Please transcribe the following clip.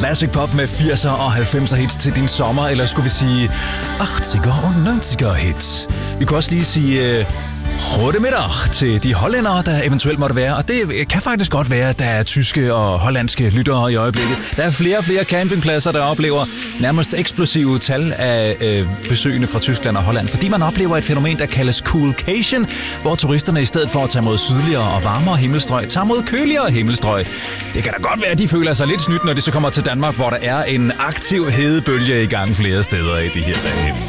Classic pop med 80'er og 90'er hits til din sommer, eller skulle vi sige 80'er og 90'er hits. Vi kan også lige sige Goedemiddag til de hollændere, der eventuelt måtte være. Og det kan faktisk godt være, at der er tyske og hollandske lyttere i øjeblikket. Der er flere og flere campingpladser, der oplever nærmest eksplosive tal af besøgende fra Tyskland og Holland, fordi man oplever et fænomen, der kaldes coolcation, hvor turisterne i stedet for at tage mod sydligere og varmere himmelstrøg, tager mod køligere himmelstrøg. Det kan da godt være, at de føler sig lidt snydt, når de så kommer til Danmark, hvor der er en aktiv hedebølge i gang flere steder i de her dage.